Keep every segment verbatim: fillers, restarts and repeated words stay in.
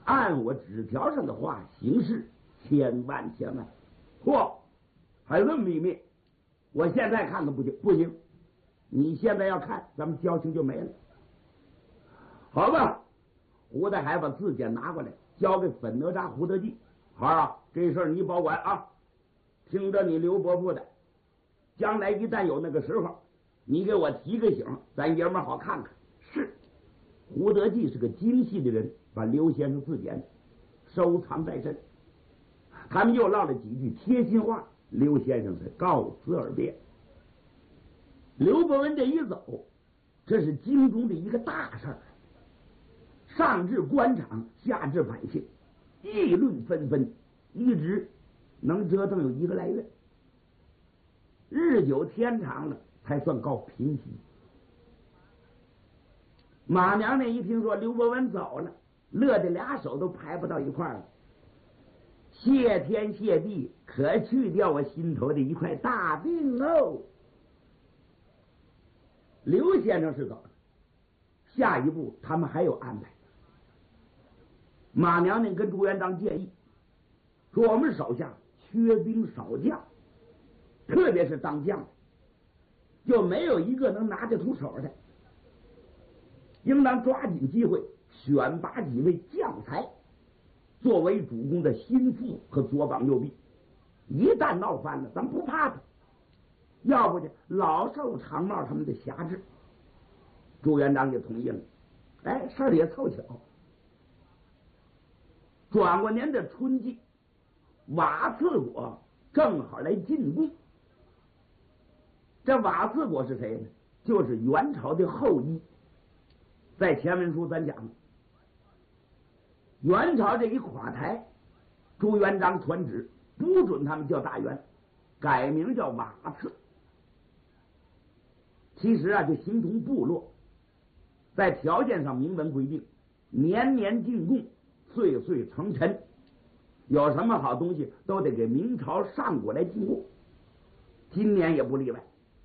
按我纸条上的话行事，千万千万。嚯，还有那么秘密？我现在看看不行，不行。你现在要看，咱们交情就没了。好吧，胡大海把字典拿过来，交给粉哪吒胡德记。孩儿啊，这事儿你保管啊，听着你刘伯父的。将来一旦有那个时候，你给我提个醒，咱爷们好看看。是，胡德记是个精细的人，把刘先生字典收藏在身。他们又唠了几句贴心话，刘先生才告辞而别。刘伯温这一走，这是京中的一个大事儿，上至官场，下至百姓，议论纷纷，一直能折腾有一个来月。日久天长了，才算告平息。马娘娘一听说刘伯温走了，乐得俩手都拍不到一块儿了。谢天谢地，可去掉我心头的一块大病喽。刘先生是走了，下一步他们还有安排。马娘娘跟朱元璋建议说，我们手下缺兵少将，特别是当将的，就没有一个能拿得出手的，应当抓紧机会选拔几位将才，作为主公的心腹和左膀右臂。一旦闹翻了，咱不怕他，要不就老受长帽他们的辖制。朱元璋也同意了。哎，事儿也凑巧，转过年的春季，瓦剌国正好来进贡。这瓦剌国是谁呢？就是元朝的后裔。在前文书咱讲，元朝这一垮台，朱元璋传旨不准他们叫大元，改名叫瓦剌。其实啊，就形同部落，在条件上明文规定，年年进贡，岁岁成臣，有什么好东西都得给明朝上国来进贡，今年也不例外。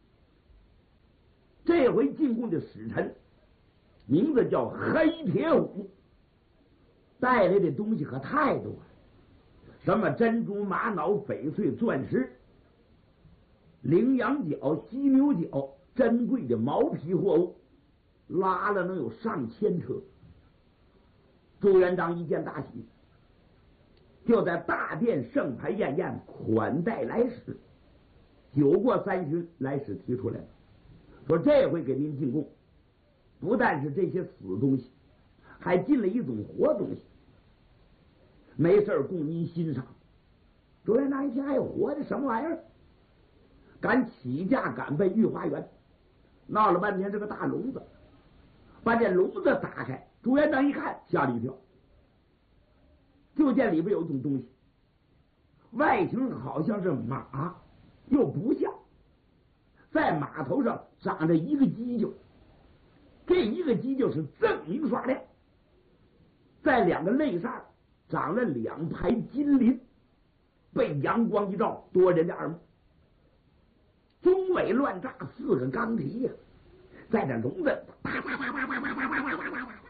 这回进贡的使臣名字叫黑铁虎，带来的东西可太多了，什么珍珠、玛瑙、翡翠、钻石、羚羊角、犀牛角，珍贵的毛皮货物，拉了能有上千车。朱元璋一见大喜，就在大殿盛牌宴宴，款待来使。酒过三巡，来使提出来了，说这回给您进贡，不但是这些死东西，还进了一种活东西，没事供您欣赏。朱元璋一听，还有活的什么玩意儿？赶起驾赶奔御花园，闹了半天是个大笼子，把这笼子打开，朱元璋一看，吓了一跳，就见里边有一种东西，外形好像是马，又不像，在马头上长着一个犄角，这一个犄角是锃明刷亮，在两个肋上长了两排金鳞，被阳光一照，夺人的耳目。中尾乱炸，四个钢蹄呀，在这笼子啪啪啪啪啪啪啪啪啪啪啪，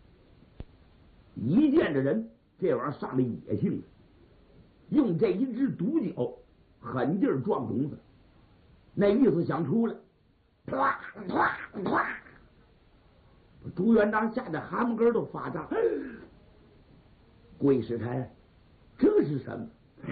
一见着人，这玩意儿上了野性，用这一只独角狠劲儿撞笼子，那意思想出来，啪啪啪！朱元璋吓得汗毛根都发炸。贵使臣，这是什么？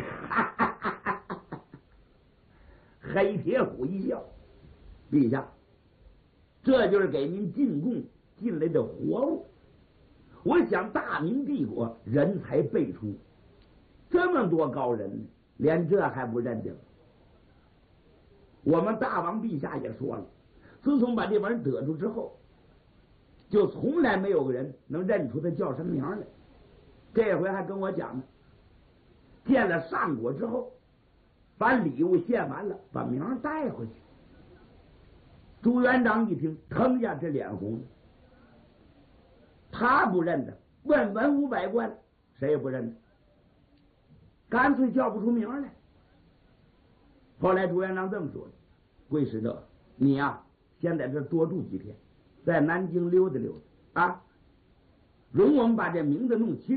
黑铁虎一笑，陛下，这就是给您进贡进来的活物。我想大明帝国人才辈出，这么多高人，连这还不认得。我们大王陛下也说了，自从把这玩意儿得住之后，就从来没有个人能认出他叫什么名来。这回还跟我讲呢，见了上国之后，把礼物献完了，把名带回去。朱元璋一听，腾一下这脸红了。他不认得，问文武百官，谁也不认得，干脆叫不出名来。后来朱元璋这么说的：贵使者，你呀、啊，先在这多住几天，在南京溜达溜达啊，容我们把这名字弄清。